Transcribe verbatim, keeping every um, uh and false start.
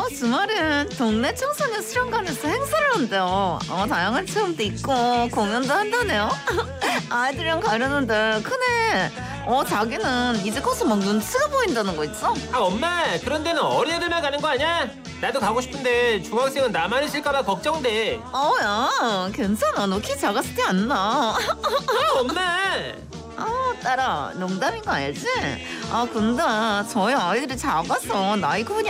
주말엔 동네 청소년 수련관에서 행사를 한대요. 어, 다양한 체험도 있고 공연도 한다네요. 아이들이랑 가려는데 크네. 어, 자기는 이제 커서 막 눈치가 보인다는 거 있어? 아 엄마, 그런 데는 어린애들만 가는 거 아니야? 나도 가고 싶은데 중학생은 나만 있을까봐 걱정돼. 어, 야, 괜찮아. 너 키 작았을 때 안 나. 아 엄마. 아, 딸아, 농담인 거 알지? 아, 근데 저희 아이들이 작아서 나이 구분이